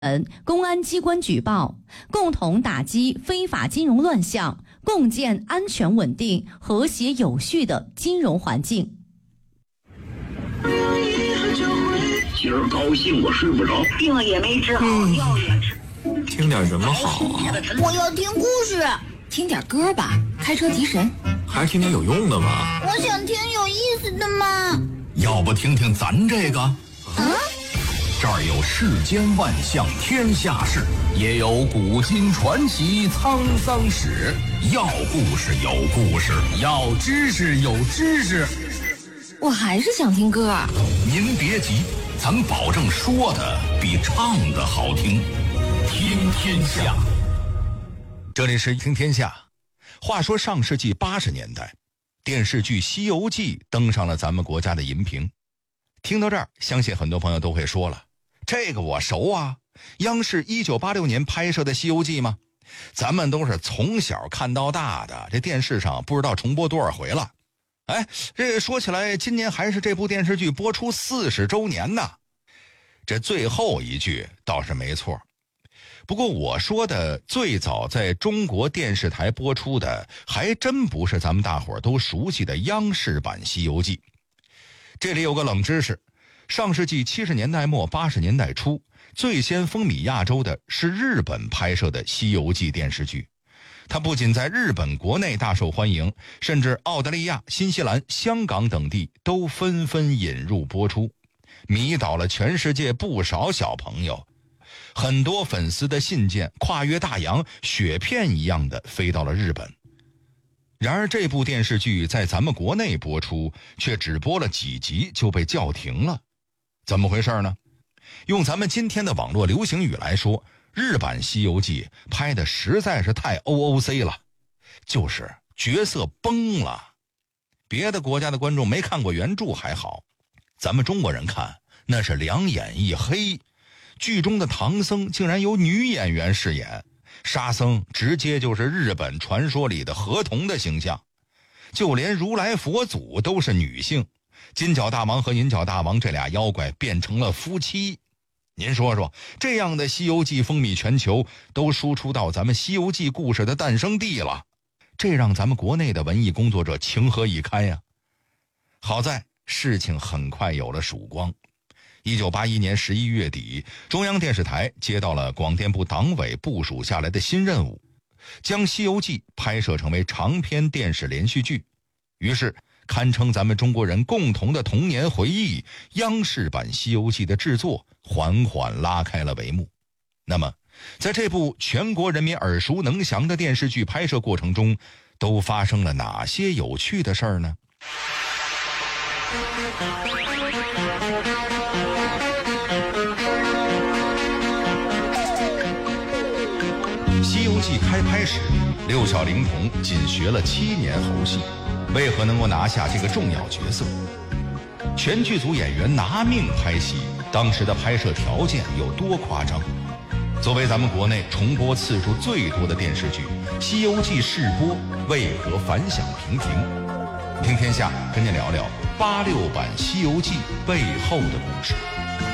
公安机关举报，共同打击非法金融乱象，共建安全稳定、和谐有序的金融环境。 今儿高兴我睡不着， 病也没治好，药也吃。 听点什么好啊？ 我要听故事。 听点歌吧，开车提神。 还是听点有用的吧。 我想听有意思的嘛。 要不听听咱这个？这儿有世间万象天下事，也有古今传奇沧桑史。要故事有故事，要知识有知识。 我还是想听歌。 您别急，咱保证说的比唱的好听。听天下，这里是听天下。话说上世纪80年代，电视剧《西游记》登上了咱们国家的荧屏。听到这儿，相信很多朋友都会说了，这个我熟啊，央视1986年拍摄的《西游记》吗？咱们都是从小看到大的，这电视上不知道重播多少回了。哎，这说起来，今年还是这部电视剧播出40周年呢。这最后一句倒是没错，不过我说的最早在中国电视台播出的，还真不是咱们大伙儿都熟悉的央视版《西游记》。这里有个冷知识，上世纪70年代末80年代初，最先风靡亚洲的是日本拍摄的《西游记》电视剧。它不仅在日本国内大受欢迎，甚至澳大利亚、新西兰、香港等地都纷纷引入播出，迷倒了全世界不少小朋友。很多粉丝的信件跨越大洋，雪片一样的飞到了日本。然而这部电视剧在咱们国内播出，却只播了几集就被叫停了。怎么回事呢？用咱们今天的网络流行语来说，日版《西游记》拍的实在是太 OOC 了，就是角色崩了。别的国家的观众没看过原著还好，咱们中国人看那是两眼一黑。剧中的唐僧竟然由女演员饰演，沙僧直接就是日本传说里的河童的形象，就连如来佛祖都是女性，金角大王和银角大王这俩妖怪变成了夫妻。您说说，这样的《西游记》风靡全球，都输出到咱们《西游记》故事的诞生地了，这让咱们国内的文艺工作者情何以堪呀？好在事情很快有了曙光。1981年11月底，中央电视台接到了广电部党委部署下来的新任务，将《西游记》拍摄成为长篇电视连续剧。于是堪称咱们中国人共同的童年回忆，央视版《西游记》的制作缓缓拉开了帷幕。那么在这部全国人民耳熟能详的电视剧拍摄过程中，都发生了哪些有趣的事儿呢？《西游记》开拍时，六小龄童仅学了7年猴戏，为何能够拿下这个重要角色？全剧组演员拿命拍戏，当时的拍摄条件有多夸张？作为咱们国内重播次数最多的电视剧，《西游记》试播为何反响平平？听天下跟您聊聊86版《西游记》背后的故事。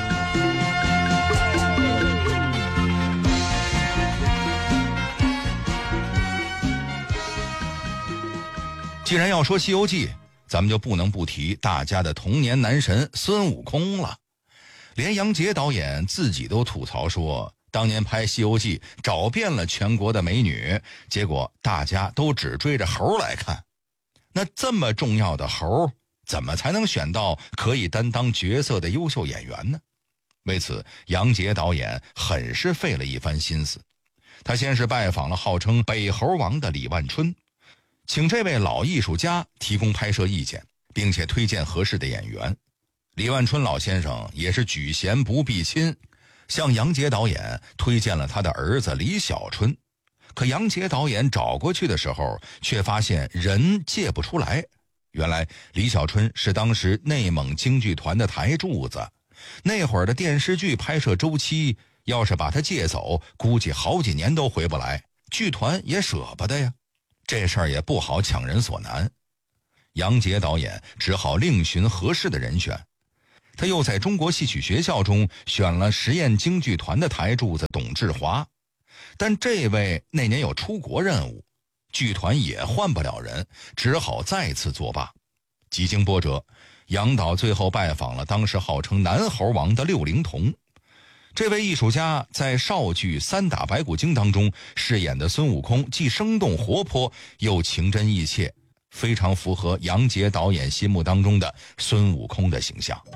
既然要说《西游记》，咱们就不能不提大家的童年男神孙悟空了。连杨洁导演自己都吐槽说，当年拍《西游记》找遍了全国的美女，结果大家都只追着猴来看。那这么重要的猴，怎么才能选到可以担当角色的优秀演员呢？为此，杨洁导演很是费了一番心思。他先是拜访了号称北猴王的李万春，请这位老艺术家提供拍摄意见，并且推荐合适的演员。李万春老先生也是举贤不避亲，向杨洁导演推荐了他的儿子李小春。可杨洁导演找过去的时候，却发现人借不出来。原来李小春是当时内蒙京剧团的台柱子，那会儿的电视剧拍摄周期，要是把他借走，估计好几年都回不来，剧团也舍不得呀。这事儿也不好强人所难，杨洁导演只好另寻合适的人选。 他又在中国戏曲学校中选了实验京剧团的台柱子董志华，但这位那年有出国任务，剧团也换不了人，只好再次作罢。几经波折，杨导最后拜访了当时号称南猴王的六龄童。这位艺术家在少剧《三打白骨精》当中饰演的孙悟空，既生动活泼又情真意切，非常符合杨洁导演心目当中的孙悟空的形象。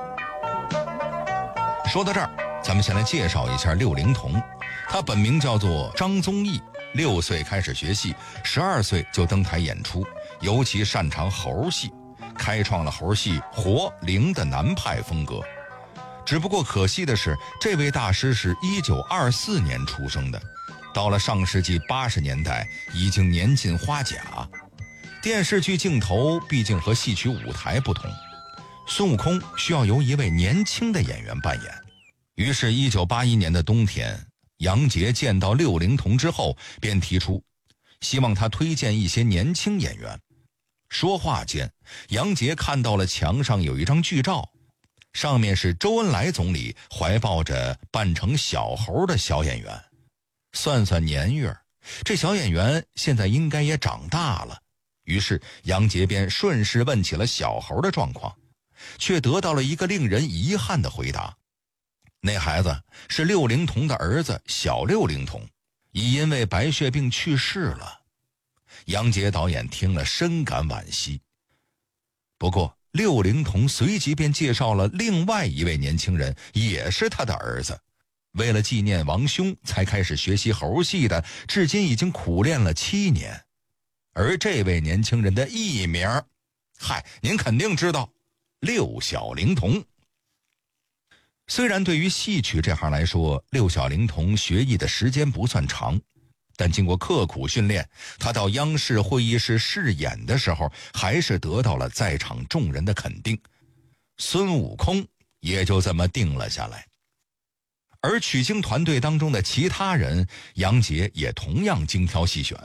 说到这儿，咱们先来介绍一下六龄童。他本名叫做张宗义，6岁开始学戏，12岁就登台演出，尤其擅长猴戏，开创了猴戏活灵的南派风格。只不过可惜的是，这位大师是1924年出生的，到了上世纪80年代已经年近花甲。电视剧镜头毕竟和戏曲舞台不同，孙悟空需要由一位年轻的演员扮演。于是1981年的冬天，杨洁见到六龄童之后，便提出希望他推荐一些年轻演员。说话间，杨洁看到了墙上有一张剧照，上面是周恩来总理怀抱着扮成小猴的小演员。算算年月，这小演员现在应该也长大了。于是杨洁便顺势问起了小猴的状况，却得到了一个令人遗憾的回答。那孩子是六龄童的儿子小六龄童，已因为白血病去世了。杨洁导演听了深感惋惜。不过六龄童随即便介绍了另外一位年轻人，也是他的儿子，为了纪念王兄才开始学习猴戏的，至今已经苦练了7年。而这位年轻人的艺名，您肯定知道，六小龄童。虽然对于戏曲这行来说，六小龄童学艺的时间不算长，但经过刻苦训练，他到央视会议室试演的时候，还是得到了在场众人的肯定。孙悟空也就这么定了下来。而取经团队当中的其他人，杨洁也同样精挑细选。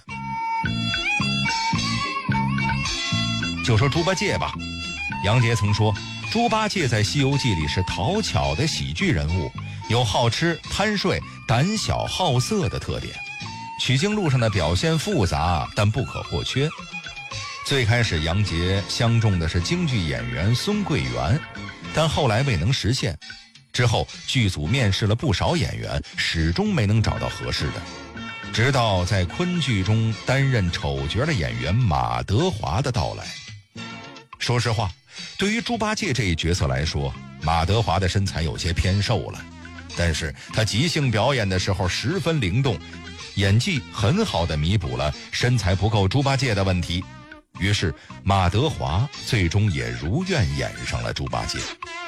就说猪八戒吧，杨洁曾说，猪八戒在《西游记》里是讨巧的喜剧人物，有好吃、贪睡、胆小好色的特点。取经路上的表现复杂，但不可或缺。最开始杨洁相中的是京剧演员孙桂元，但后来未能实现。之后剧组面试了不少演员，始终没能找到合适的。直到在昆剧中担任丑角的演员马德华的到来。说实话，对于猪八戒这一角色来说，马德华的身材有些偏瘦了，但是他即兴表演的时候十分灵动，演技很好地弥补了身材不够猪八戒的问题。于是马德华最终也如愿演上了猪八戒。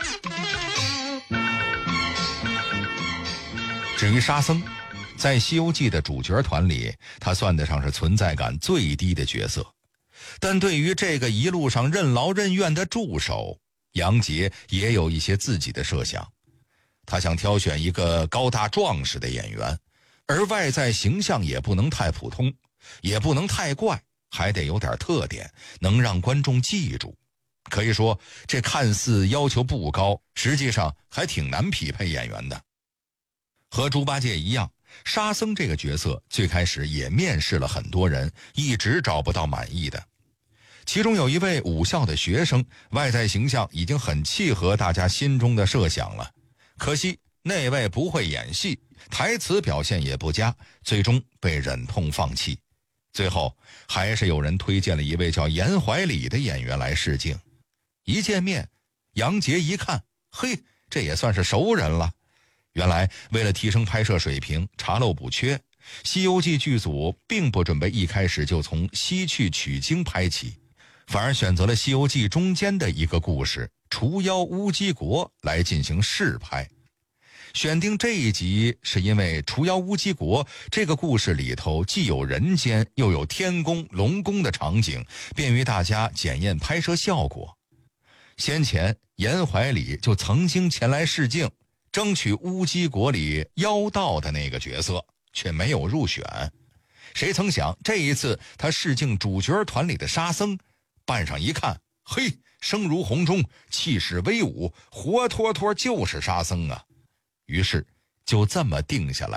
至于沙僧，在《西游记》的主角团里，他算得上是存在感最低的角色。但对于这个一路上任劳任怨的助手，杨洁也有一些自己的设想。他想挑选一个高大壮实的演员，而外在形象也不能太普通，也不能太怪，还得有点特点，能让观众记住。可以说，这看似要求不高，实际上还挺难匹配演员的。和猪八戒一样，沙僧这个角色最开始也面试了很多人，一直找不到满意的。其中有一位武校的学生，外在形象已经很契合大家心中的设想了，可惜那位不会演戏，台词表现也不佳，最终被忍痛放弃。最后还是有人推荐了一位叫严怀礼的演员来试镜。一见面，杨洁一看，嘿，这也算是熟人了。原来为了提升拍摄水平，查漏补缺，《西游记》剧组并不准备一开始就从西去取经拍起，反而选择了《西游记》中间的一个故事除妖乌鸡国来进行试拍。选定这一集是因为除妖乌鸡国这个故事里头既有人间又有天宫龙宫的场景，便于大家检验拍摄效果。先前严怀礼就曾经前来试镜，争取乌鸡国里妖道的那个角色，却没有入选。谁曾想这一次他试镜主角团里的沙僧，扮上一看，嘿， 声如洪钟，气势威武，活脱脱就是沙僧啊。于是就这么定下来。